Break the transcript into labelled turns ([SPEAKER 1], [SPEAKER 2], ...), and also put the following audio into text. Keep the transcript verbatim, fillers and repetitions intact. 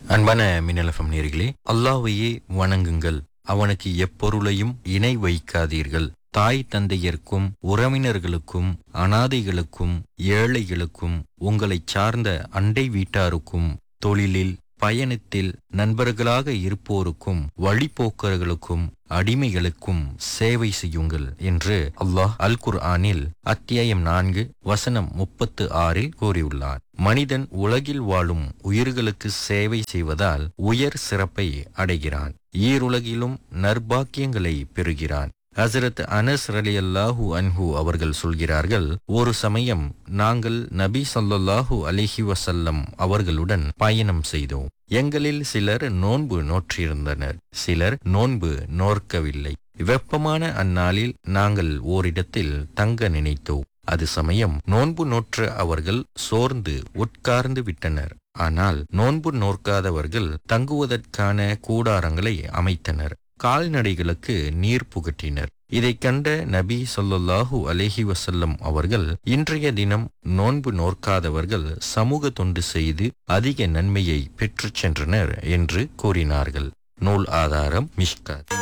[SPEAKER 1] அன்பான மின்னல் எஃப்எம் நேயர்களே, அல்லாஹ்வையே வணங்குங்கள், அவனுக்கு எப்பொருளையும் இணை வைக்காதீர்கள். தாய் தந்தையர்க்கும் உறவினர்களுக்கும் அனாதைகளுக்கும் ஏழைகளுக்கும் உங்களைச் சார்ந்த அண்டை வீட்டாருக்கும் தொழிலில் பயணத்தில் நண்பர்களாக இருப்போருக்கும் வழிபோக்கர்களுக்கும் அடிமைகளுக்கும் சேவை செய்யுங்கள் என்று அல்லாஹ் அல் குர்ஆனில் அத்தியாயம் நான்கு வசனம் முப்பத்து ஆறில் கூறியுள்ளார். மனிதன் உலகில் வாழும் உயிர்களுக்கு சேவை செய்வதால் உயர் சிறப்பை அடைகிறான், ஈருலகிலும் நற்பாக்கியங்களை பெறுகிறான். ஹசரத் அனஸ் ரலியல்லாஹு அன்ஹு அவர்கள் சொல்கிறார்கள், ஒரு சமயம் நாங்கள் நபி ஸல்லல்லாஹு அலைஹி வஸல்லம் அவர்களுடன் பயணம் செய்தோம். எங்களில் சிலர் நோன்பு நோற்றிருந்தனர், சிலர் நோன்பு நோற்கவில்லை. வெப்பமான அந்நாளில் நாங்கள் ஓரிடத்தில் தங்க நினைத்தோம். அது சமயம் நோன்பு நோற்ற அவர்கள் சோர்ந்து உட்கார்ந்து விட்டனர். ஆனால் நோன்பு நோற்காதவர்கள் தங்குவதற்கான கூடாரங்களை அமைத்தனர், கால்நடைகளுக்கு நீர் புகட்டினர். இதைக் கண்ட நபி ஸல்லல்லாஹு அலைஹி வஸல்லம் அவர்கள், இன்றைய தினம் நோன்பு நோற்காதவர்கள் சமூக தொண்டு செய்து அதிக நன்மையை பெற்றுச் சென்றனர் என்று கூறினார்கள். நூல் ஆதாரம் மிஷ்காத்.